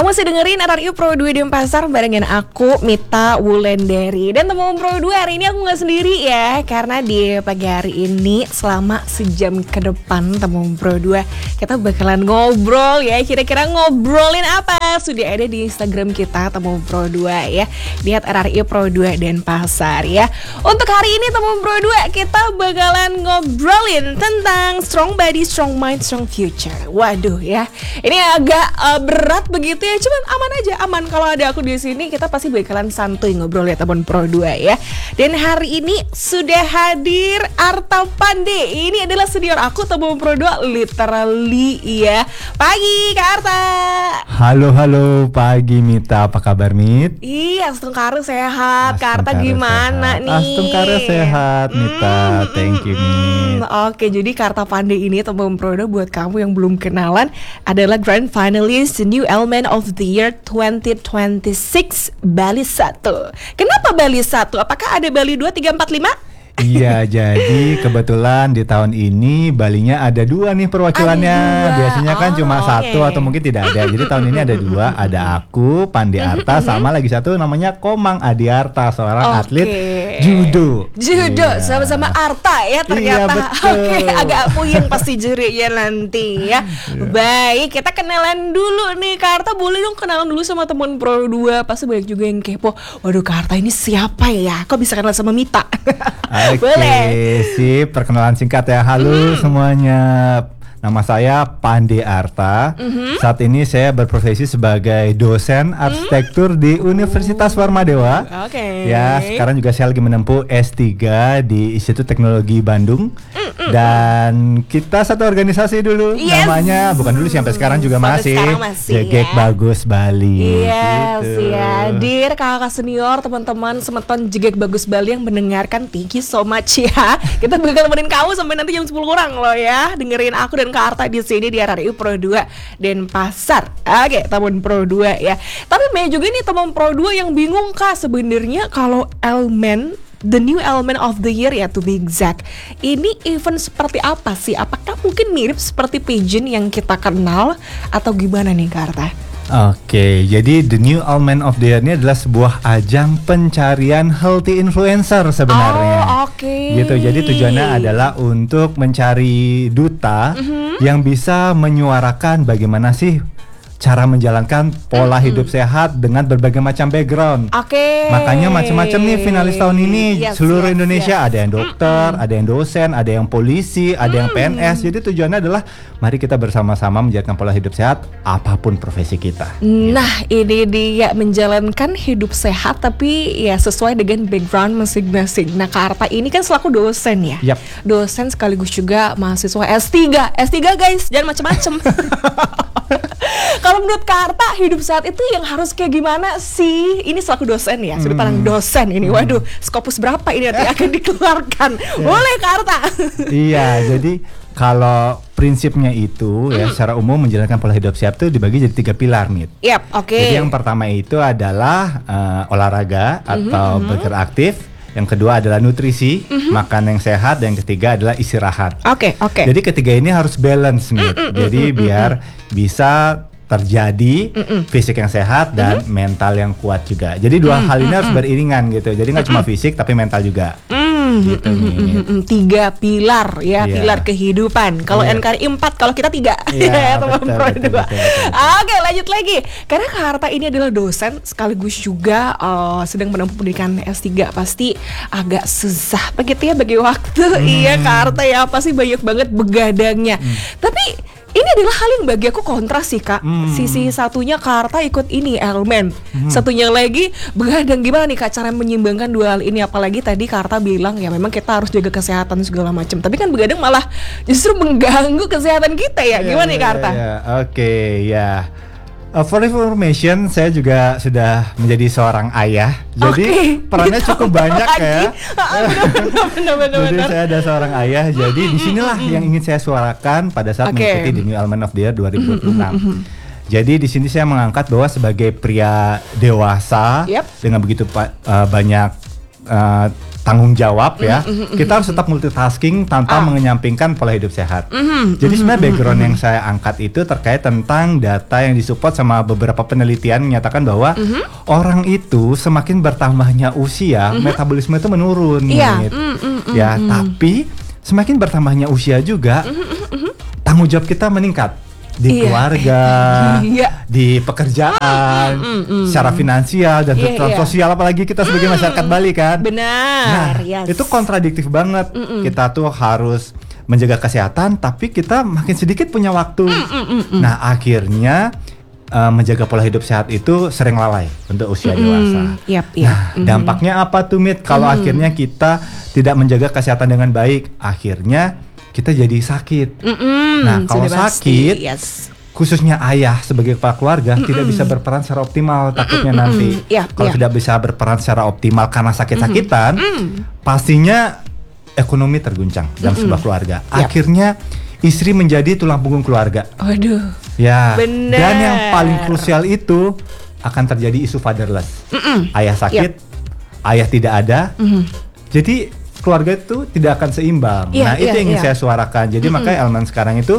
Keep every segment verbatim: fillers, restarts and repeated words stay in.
Kamu masih dengerin R R I Pro dua Denpasar barengan aku, Mita Wulandari. Dan teman Pro dua hari ini aku gak sendiri ya, karena di pagi hari ini selama sejam ke depan teman Pro dua kita bakalan ngobrol ya. Kira-kira ngobrolin apa? Sudah ada di Instagram kita teman Pro dua ya. Lihat R R I Pro dua Denpasar ya. Untuk hari ini teman Pro dua kita bakalan ngobrolin tentang strong body, strong mind, strong future. Waduh ya. Ini agak uh, berat begitu ya, cuman aman aja, aman. Kalau ada aku di sini kita pasti bakalan santuy ngobrol ya teman Pro dua ya. Dan hari ini sudah hadir Arta Pande. Ini adalah senior aku teman Pro dua literally ya. Pagi Kak Arta. Halo halo pagi Mita, apa kabar Mit? Iya, Astung Karo sehat. Kak Arta gimana sehat. nih? Astung Karo sehat Mita, mm, thank you Mit. Oke, jadi Kak Arta Pande ini teman Pro dua buat kamu yang belum kenalan adalah Grand Finalist The New Element of the Year twenty twenty-six Bali satu. Kenapa Bali satu? Apakah ada Bali dua, tiga, empat, lima? Iya, jadi kebetulan di tahun ini Balinya ada dua nih perwakilannya. Dua. Biasanya kan oh, cuma okay. satu atau mungkin tidak ada. Jadi tahun ini ada dua, ada aku, Pande Arta, sama lagi satu namanya Komang Adi Arta, seorang okay. atlet judo. Judo, iya. Sama-sama Arta ya ternyata. Iya, betul. Oke, okay, agak puyeng pasti jurinya nanti ya. Baik, kita kenalan dulu nih. Kak Arta boleh dong kenalan dulu sama teman Pro dua. Pasti banyak juga yang kepo. Waduh, Kak Arta ini siapa ya? Kok bisa kenal sama Mita? Oke, okay, sip. Perkenalan singkat ya. Halo mm. semuanya. Nama saya Pande Arta. Mm-hmm. Saat ini saya berprofesi sebagai dosen arsitektur mm. di Universitas Warmadewa. Oke. Okay. Ya, sekarang juga saya lagi menempuh S tiga di Institut Teknologi Bandung. Mm-mm. Dan kita satu organisasi dulu, yes. namanya bukan dulu sih, sampai sekarang juga masih, masih Jegek ya. Bagus Bali. Yes, gitu. Ya. Dear kakak senior, teman-teman semeton Jegek Bagus Bali yang mendengarkan, thank you so much ya. Kita bakal nemenin kamu sampai nanti jam sepuluh kurang loh ya. Dengerin aku dan Kak Arta di sini di R R I Pro dua Denpasar. Oke, teman Pro dua ya. Tapi banyak juga nih teman Pro dua yang bingung Kak, sebenarnya kalau elemen The New Element of the Year ya to be exact, ini event seperti apa sih? Apakah mungkin mirip seperti pageant yang kita kenal atau gimana nih Kak Arta? Oke, jadi The New Element of the Year ini adalah sebuah ajang pencarian healthy influencer sebenarnya. Oh, oke. Okay. Gitu. Jadi tujuannya adalah untuk mencari duta mm-hmm. yang bisa menyuarakan bagaimana sih cara menjalankan pola mm-hmm. hidup sehat dengan berbagai macam background. Oke. Okay. Makanya macam-macam nih finalis tahun ini. Yes, seluruh yes, Indonesia yes. ada yang dokter, mm-hmm. ada yang dosen, ada yang polisi, ada mm-hmm. yang P N S. Jadi tujuannya adalah mari kita bersama-sama menjalankan pola hidup sehat apapun profesi kita. Nah, gitu. Ini dia menjalankan hidup sehat tapi ya sesuai dengan background masing-masing. Nah, Kak Arta ini kan selaku dosen ya. Yep. Dosen sekaligus juga mahasiswa S tiga. S tiga guys, jangan macam-macam. Kalau menurut Kak Arta, hidup sehat itu yang harus kayak gimana sih? Ini selaku dosen ya, sudut pandang dosen ini. Waduh, Scopus berapa ini nanti akan dikeluarkan? Boleh Kak Arta? Iya, jadi kalau prinsipnya itu ya mm. secara umum menjalankan pola hidup sehat itu dibagi jadi tiga pilar nih. Yap, oke. Okay. Jadi yang pertama itu adalah uh, olahraga atau mm-hmm. bergerak aktif. Yang kedua adalah nutrisi, mm-hmm. makan yang sehat, dan yang ketiga adalah istirahat. Oke, okay, oke. Okay. Jadi ketiga ini harus balance nih. Mm-mm, Jadi mm-mm, biar mm-mm. bisa terjadi Mm-mm. fisik yang sehat dan mm-hmm. mental yang kuat juga. Jadi dua mm-hmm. hal ini harus beriringan gitu. Jadi nggak mm-hmm. cuma fisik tapi mental juga. Mm-hmm. Gitu mm-hmm. Tiga pilar ya, yeah. pilar kehidupan. Kalau yeah. N K R I empat, kalau kita tiga. Yeah, teman Pro dua. Oke, lanjut lagi. Karena Kak Arta ini adalah dosen sekaligus juga uh, sedang menempuh pendidikan S tiga, pasti agak susah begitu ya bagi waktu. Hmm. Iya Kak Arta ya, pasti banyak banget begadangnya. Hmm. Tapi ini adalah hal yang bagi aku kontras sih Kak. Hmm. Sisi satunya Kak Arta ikut ini elemen, hmm. satunya lagi begadang. Gimana nih Kak cara menyimbangkan dua hal ini? Apalagi tadi Kak Arta bilang ya memang kita harus jaga kesehatan segala macam. Tapi kan begadang malah justru mengganggu kesehatan kita ya. Gimana nih Kak Arta? Yeah, yeah. Oke okay, ya. Yeah. Uh, for information, saya juga sudah menjadi seorang ayah. Jadi okay, perannya cukup banyak ya. Jadi saya ada seorang ayah. Jadi disinilah yang ingin saya suarakan pada saat okay. mengikuti The New Element of the Year dua ribu dua puluh enam. Jadi di sini saya mengangkat bahwa sebagai pria dewasa yep. dengan begitu uh, banyak uh, tanggung jawab ya, Mm, mm, mm, kita harus tetap multitasking tanpa Ah. mengenyampingkan pola hidup sehat. Mhm, Jadi mhm, sebenarnya mhm, background mhm. yang saya angkat itu terkait tentang data yang disupport sama beberapa penelitian menyatakan bahwa Mhm. orang itu semakin bertambahnya usia, metabolisme itu menurun. Iya, Mit. mm, mm, mm, Ya, mm. tapi semakin bertambahnya usia juga, tanggung jawab kita meningkat di Iya. keluarga, Iya. di pekerjaan, Mm, mm, secara finansial dan Iya, kehidupan iya. sosial, apalagi kita sebagai masyarakat Bali kan. Benar, Nah, yes. itu kontradiktif banget. Mm-mm. Kita tuh harus menjaga kesehatan, tapi kita makin sedikit punya waktu. Mm-mm. Nah, akhirnya uh, menjaga pola hidup sehat itu sering lalai untuk usia dewasa. Mm, yap, yap. Nah, Mhm. dampaknya apa tuh, Mit? Kalau Mm. akhirnya kita tidak menjaga kesehatan dengan baik, akhirnya kita jadi sakit. Mm-mm, Nah, kalau sudah pasti, sakit, yes. khususnya ayah sebagai kepala keluarga tidak bisa berperan secara optimal takutnya nanti. Iya, Kalau iya. tidak bisa berperan secara optimal karena sakit-sakitan, Mm. pastinya ekonomi terguncang dalam sebuah keluarga. Yap. Akhirnya istri menjadi tulang punggung keluarga. Waduh. Ya. Bener. Dan yang paling krusial itu akan terjadi isu fatherless. Mm-mm. Ayah sakit, ayah tidak ada. Mhm. Jadi keluarga itu tidak akan seimbang. Iya, Nah, itu iya, yang ingin iya. saya suarakan. Jadi makanya elemen sekarang itu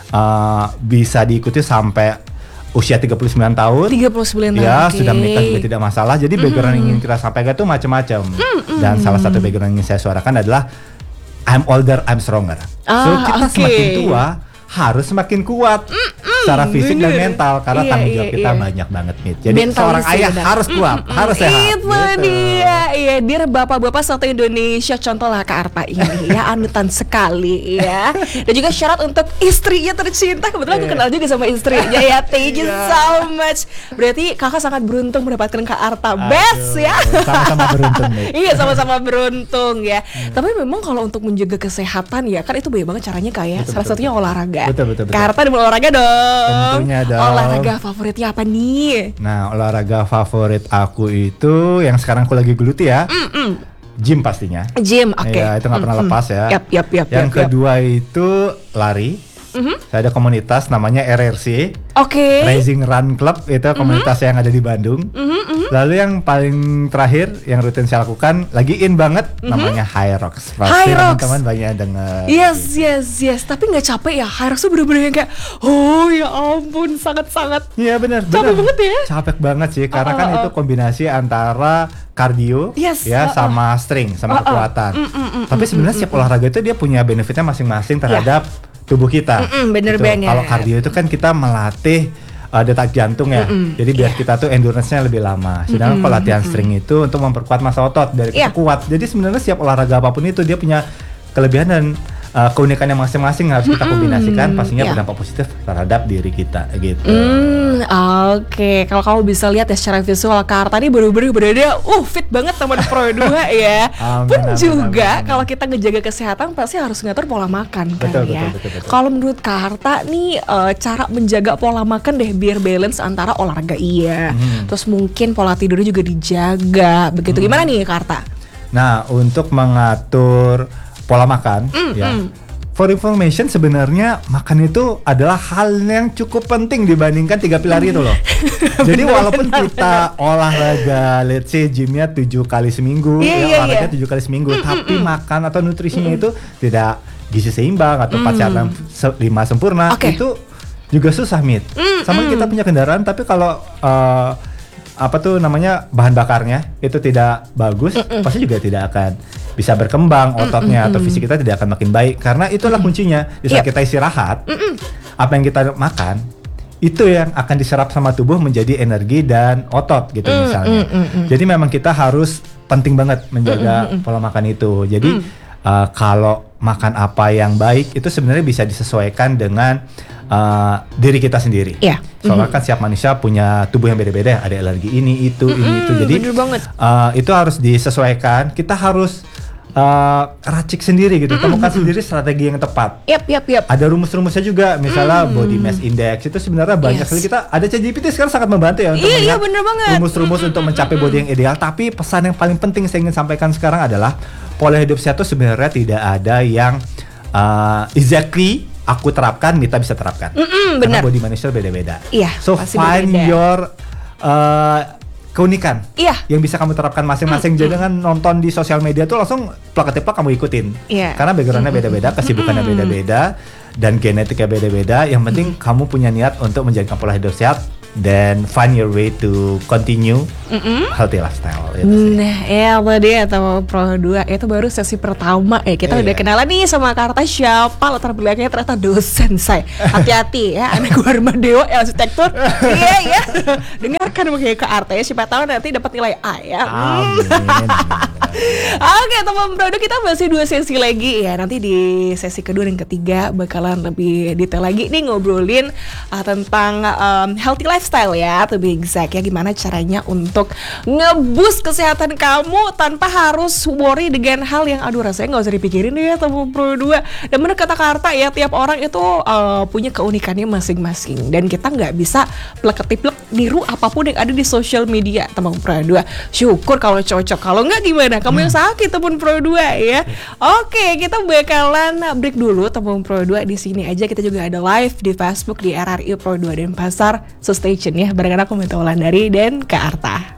uh, bisa diikuti sampai usia tiga puluh sembilan tahun. tiga puluh sembilan tahun. Ya, oke. sudah menikah juga tidak masalah. Jadi background yang ingin kita sampaikan itu macam-macam. Dan salah satu background yang ingin saya suarakan adalah I'm older, I'm stronger. so Ah, kita oke. semakin tua harus semakin kuat secara fisik dan bener. mental karena Iya, tanggung iya, jawab kita iya. banyak banget, Mit. Jadi Mentalis seorang ya, ayah benar. harus kuat, harus sehat. Itu gitu. dia, iya, dia bapak-bapak satu Indonesia, contohlah Kak Arta ini ya, anutan sekali ya. Dan juga syarat untuk istrinya tercinta, kebetulan aku Iya. kenal juga sama istrinya ya. Thank you Iya. so much. Berarti kakak sangat beruntung mendapatkan Kak Arta, best Aduh, ya. sama-sama beruntung, Mit. Iya, sama-sama beruntung ya. Tapi memang kalau untuk menjaga kesehatan ya, kan itu banyak banget caranya kayak. Betul, Salah betul, satunya olahraga. Betul, betul, betul. Kak Arta ada olahraga dong. Tentunya dong. Olahraga favoritnya apa nih? Nah, olahraga favorit aku itu yang sekarang aku lagi geluti ya, Mm-mm. gym pastinya. Gym, oke. Ya, itu nggak pernah Mm-mm. lepas ya. Yap, yap, yap. Yang yap, yap. kedua itu lari. Mhm. Saya ada komunitas namanya R R C, Oke. Rising Run Club, itu komunitas yang ada di Bandung. Mhm, mhm. Lalu yang paling terakhir yang rutin saya lakukan lagi in banget namanya High Rocks. Pasti High Rocks. teman-teman banyak yang dengar. Yes, yes, yes. Tapi nggak capek ya? Harus tuh bener-bener yang kayak, oh ya ampun, sangat-sangat. Iya benar. Capek benar. banget ya? Capek banget sih, karena Oh, kan oh, itu oh. kombinasi antara kardio, Yes, ya, oh, sama string, Oh, sama oh. kekuatan. Mm, mm, mm, Tapi mm, sebenarnya mm, setiap olahraga itu dia punya benefitnya masing-masing terhadap tubuh kita. Mm, mm, bener Gitu. banget. Kalau kardio itu kan kita melatih uh, detak jantung ya, Mm-mm, jadi biar iya. kita tuh endurance-nya lebih lama. Sedangkan Mm-mm, kalau latihan mm-mm. string itu untuk memperkuat massa otot dari Iya. kita kuat. Jadi sebenarnya setiap olahraga apapun itu dia punya kelebihan dan uh, keunikannya masing-masing harus kita Mm-mm, kombinasikan, pastinya iya. berdampak positif terhadap diri kita gitu. Hmm, oke. Kalau kamu bisa lihat ya secara visual Kak Arta ini bener-bener berada uh fit banget teman Pro dua ya. Amin, Pun amin, juga amin, amin. kalau kita ngejaga kesehatan pasti harus ngatur pola makan kan Betul, ya. betul, betul, betul. Kalau menurut Kak Arta nih eh, cara menjaga pola makan deh biar balance antara olahraga iya, Hmm. terus mungkin pola tidurnya juga dijaga. Begitu Hmm. gimana nih Kak Arta? Nah, untuk mengatur pola makan, Mm, ya. mm. For information, sebenarnya makan itu adalah hal yang cukup penting dibandingkan tiga pilar itu loh. Jadi walaupun kita olahraga, let's say gymnya tujuh kali seminggu, Iya, ya iya, olahraga iya. tujuh kali seminggu, tapi makan atau nutrisinya itu tidak gizi seimbang atau empat sehat dan se- lima sempurna, Oke. itu juga susah, Mit. Mm, Sama mm. kita punya kendaraan, tapi kalau uh, apa tuh namanya bahan bakarnya itu tidak bagus, pasti juga tidak akan bisa berkembang ototnya atau fisik kita tidak akan makin baik, karena itulah kuncinya. Di saat Yep. kita istirahat, apa yang kita makan itu yang akan diserap sama tubuh menjadi energi dan otot gitu Mm, misalnya. mm, mm, mm. Jadi memang kita harus penting banget menjaga pola makan itu. Jadi uh, kalau makan apa yang baik itu sebenarnya bisa disesuaikan dengan uh, diri kita sendiri. Iya. Soalnya kan setiap manusia punya tubuh yang beda-beda, ada alergi ini, itu, ini, itu. Jadi bener banget. uh, itu harus disesuaikan. Kita harus uh, racik sendiri gitu, temukan sendiri strategi yang tepat. Yap, yap, yap. Ada rumus-rumusnya juga, misalnya body mass index itu sebenarnya banyak Yes. sekali. Kita ada ChatGPT sekarang sangat membantu ya untuk Iya, iya, melihat bener banget. rumus-rumus untuk mencapai body yang ideal. Tapi pesan yang paling penting saya ingin sampaikan sekarang adalah pola hidup sehat itu sebenarnya tidak ada yang uh, exactly aku terapkan, Mita bisa terapkan. Mm-mm, Karena benar. body manusia beda-beda. Iya, So pasti find berbeda. your uh, keunikan Iya. yang bisa kamu terapkan masing-masing. Jadi dengan nonton di sosial media tuh langsung plak-ketiplak kamu ikutin. Iya. Karena backgroundnya beda-beda, kesibukannya beda-beda, dan genetiknya beda-beda. Yang penting kamu punya niat untuk menjaga pola hidup sehat dan find your way to continue Mm-mm. healthy lifestyle. Itu sih. Nah, ya tadi ya Temu Pro dua itu baru sesi pertama ya. Kita Iya. udah kenalan nih sama Kak Arta, siapa latar belakangnya, ternyata dosen saya. Hati-hati ya anak Warma Dewa arsitektur. Iya ya. Dengarkan makanya Kak Arta ya, siapa tahu nanti dapat nilai A ya. Amin. Oke teman produk, kita masih dua sesi lagi ya. Nanti di sesi kedua dan ketiga bakalan lebih detail lagi nih ngobrolin uh, tentang um, healthy lifestyle ya, to be exact ya. Gimana caranya untuk ngeboost kesehatan kamu tanpa harus worry dengan hal yang aduh rasanya nggak usah dipikirin deh ya teman Pro dua. Dan bener kata Karta ya, tiap orang itu uh, punya keunikannya masing-masing, dan kita nggak bisa plek-ketiplek niru apapun yang ada di social media teman Pro dua. Syukur kalau cocok, kalau nggak gimana? Kamu yang sakit teman Pro dua ya. Oke, kita bakalan break dulu teman Pro dua. Di sini aja kita juga ada live di Facebook di R R I Pro dua Denpasar. So stay tune ya, barengan aku Mita Wulandari dan Kak Arta.